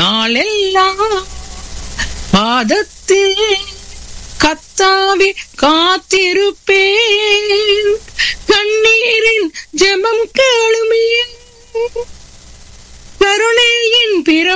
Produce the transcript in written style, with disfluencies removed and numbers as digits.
நாளெல்லாம் பாதத்தில் கத்தாவே காத்திருப்பேன். கண்ணீரின் ஜெபம் கேளுமே, கருணையின் பிற